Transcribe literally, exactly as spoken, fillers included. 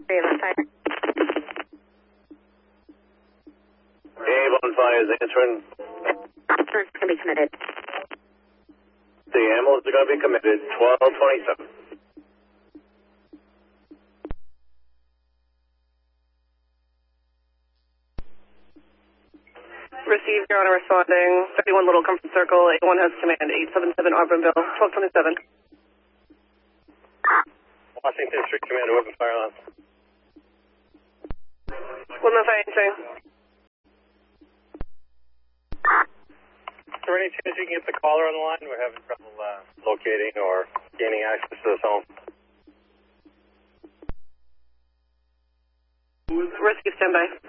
three one five. Avon Fire is answering. Insurance can be committed. The ambulance are going to be committed, twelve twenty-seven. Received, Your Honor, responding. thirty-one Little Comfort Circle, eight one has command, eight seven seven Auburnville, twelve twenty-seven. Washington Street Command, open fire line. Woodland Fire answering. Is there any chance you can get the caller on the line? We're having trouble uh, locating or gaining access to this home. Rescue standby.